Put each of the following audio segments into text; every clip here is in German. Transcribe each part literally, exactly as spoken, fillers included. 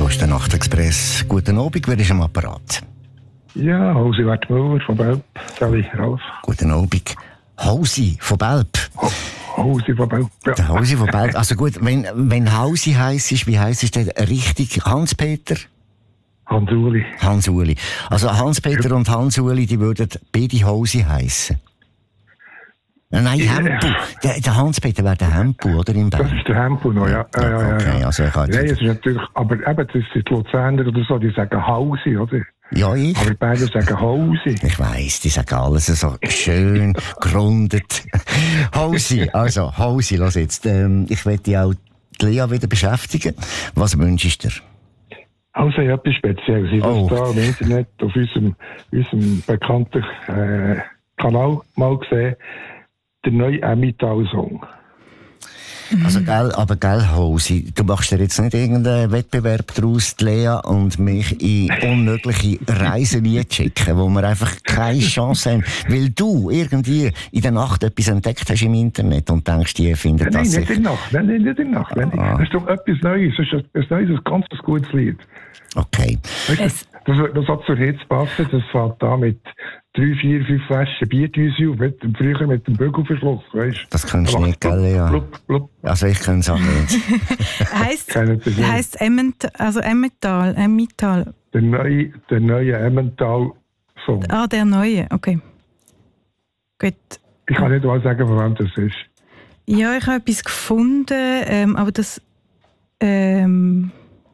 Hier ist der Nachtexpress. Guten Abend, wer ist am Apparat? Ja, Hausi Wertmüller von Belp. Sally, Ralf. Guten Abend. Hausi von Belp. Hausi von Belp, ja. Der Hausi von Belp. Also gut, wenn, wenn Hausi heisst ist, wie heisst es denn richtig? Hans-Peter? Hans-Uli. Hans-Uli. Also Hans-Peter ja. und Hans-Uli, die würden beide Hausi heissen. Nein, ja. Hempu. Der, der Hans-Peter wäre der Hempu, oder? Im Belp? Das ist der Hempu noch, ja. ja, ja, ja okay, ja. also ich Nein, es ist natürlich, aber eben, das sind die Luzerner oder so, die sagen Hausi, oder? Ja, ich. Aber die beiden sagen Hausi. Ich weiss, die sagen alles so schön, gerundet. Hausi, also Hausi, lass jetzt. Ähm, ich möchte auch die Lea wieder beschäftigen. Was wünschst du dir? Also, ich habe etwas Spezielles. Ich habe Oh. da im Internet auf unserem, unserem bekannten äh, Kanal mal gesehen, der neue Emmental-Song. Also, gell, aber gell, Hausi, du machst dir jetzt nicht irgendeinen Wettbewerb daraus, die Lea und mich in unmögliche Reisen schicken, wo wir einfach keine Chance haben, weil du irgendwie in der Nacht etwas entdeckt hast im Internet und denkst, die finden Nein, das nein, nicht sicher. in der Nacht. Nein, nein, nicht in der Nacht. Nein, Ah. das ist doch etwas Neues. Das ist ein, ein neues, ein ganz gutes Lied. Okay. Weißt, Es- das, das hat zur Hitze passen. Das fängt da mit drei, vier, fünf Flaschen Bierdüse auf. Mit, früher mit dem Bügelverschluss, weißt du? Das kannst du Da nicht, macht gell, Lea? Blub, blub. Also, ich kann es auch nicht. Heisst, Kennen Sie das? heisst Emmental, also Emmental, Emmental. Der neue, der neue Emmental-Song. Ah, der neue, okay. Gut. Ich kann nicht mal sagen, von wem das ist. Ja, ich habe etwas gefunden, ähm, aber das. Ähm,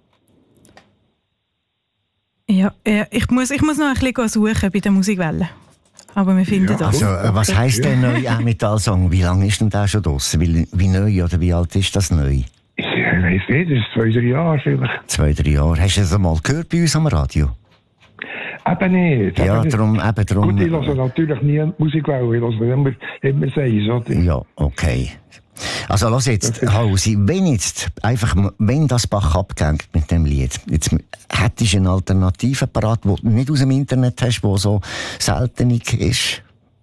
ja, äh, ich, muss, ich muss noch ein bisschen suchen bei der Musikwelle. Aber wir finden Ja, das. Also, äh, was heisst der neue Emmental-Song? Wie lange ist denn der schon draussen? Wie, wie neu oder wie alt ist das neu? Ich weiß nicht, das ist zwei, drei Jahre vielleicht. Zwei, drei Jahre. Hast du das einmal gehört bei uns am Radio? Eben nicht. Ja, eben nicht. darum, eben darum. Gut, ich höre natürlich nie Musikwelle, ich höre immer, immer Seis, oder? Ja, okay. Also, lass jetzt, Hausi, wenn jetzt, einfach, wenn das Bach abgängt mit dem Lied, jetzt hättest du eine Alternative parat, die du nicht aus dem Internet hast, die so seltenig ist?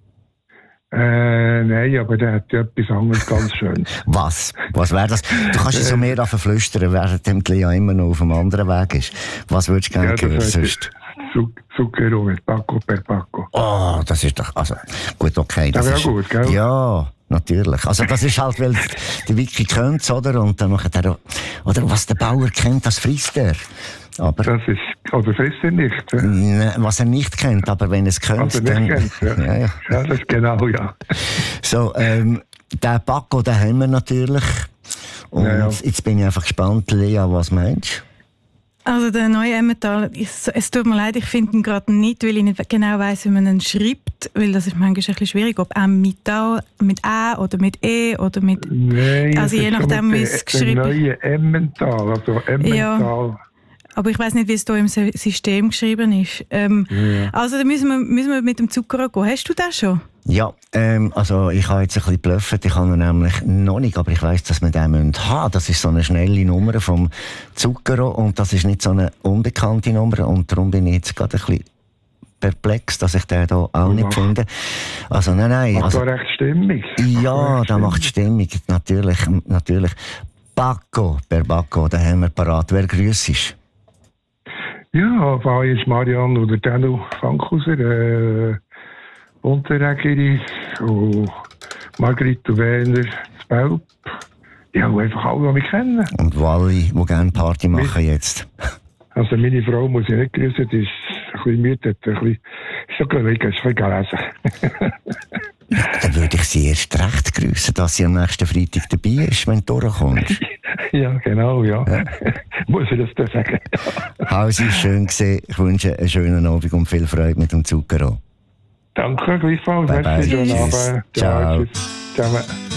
Äh, nein, aber der hat ja etwas anderes ganz schön. Was? Was wäre das? Du kannst es so mehr davon flüstern, während die Lea immer noch auf einem anderen Weg ist. Was würdest du gerne Ja, hören das sonst? Zucchero mit Paco per Paco. Oh, das ist doch, also, gut, okay. Das Das wäre ist, gut, gell? Ja, natürlich. Also, das ist halt, weil der Vicky kennt es, oder? Und dann macht er, oder was der Bauer kennt, das frisst er. Aber, Das ist, oder frisst er nicht? Ja? ne, was er nicht kennt, aber wenn er es kennt, Was er dann, nicht kennt, ja. ja, ja. Ja, das ist genau, ja. So, ähm, den Paco, den haben wir natürlich. Und Ja, ja. jetzt bin ich einfach gespannt, Lea, was meinst du? Also der neue Emmental, es, es tut mir leid, ich finde ihn gerade nicht, weil ich nicht genau weiss, wie man ihn schreibt, weil das ist manchmal ein bisschen schwierig, ob Emmental mit A oder mit E oder mit... Nein, Also es je ist so nachdem, mit wie der- es geschrieben- Der neue Emmental, also Emmental. Aber ich weiss nicht, wie es hier im Sy- System geschrieben ist. Ähm, Ja. Also da müssen wir, müssen wir mit dem Zucker gehen. Hast du das schon? Ja, ähm, also ich habe jetzt ein bisschen geblufft, ich habe ihn nämlich noch nicht, aber ich weiss, dass wir den haben müssen. Das ist so eine schnelle Nummer vom Zucchero und das ist nicht so eine unbekannte Nummer und darum bin ich jetzt gerade ein bisschen perplex, dass ich den hier auch nicht Macht- finde. Also nein, nein. Macht Also, da recht stimmig. ja, Recht da macht Stimmung, natürlich, natürlich. Paco, per Paco, den haben wir parat. Wer grüßt? Ja, war jetzt Marianne oder Danu Fankhauser, äh, Unterregerin und Margrit Werner zu Belp. Ja, und einfach alle, die mich kennen. Und wo alle, die gerne Party machen jetzt. Also meine Frau muss ich nicht grüßen, die ist ein bisschen müde, hat ein bisschen, ist so gelegen, ist ein bisschen gelesen. Dann würde ich sie erst recht grüßen, dass sie am nächsten Freitag dabei ist, wenn du durchkommst. Ja, genau, ja. Ja. Muss ich das da sagen? Hausi, schön gesehen. Ich wünsche einen schönen Abend und viel Freude mit dem Zucchero. Danke, gleichfalls. Bye, bye. Merci, schönen Tschüss. Abend. Ciao. Tschüss. Ciao.